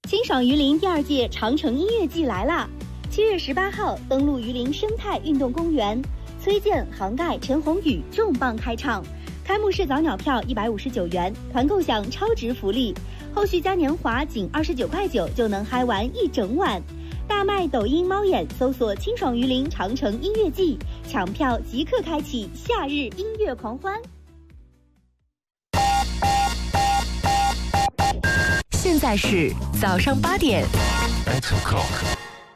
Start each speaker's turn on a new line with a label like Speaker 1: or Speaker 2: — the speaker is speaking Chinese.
Speaker 1: 清爽榆林第2届长城音乐季来啦！7月18号登陆榆林生态运动公园，崔健、杭盖、陈鸿宇重磅开唱。开幕式早鸟票159元，团购享超值福利，后续嘉年华仅29.9块就能嗨玩一整晚。大麦抖音猫眼搜索清爽榆林长城音乐季，抢票即刻开启夏日音乐狂欢。
Speaker 2: 现在是早上8点。
Speaker 3: 8 o'clock。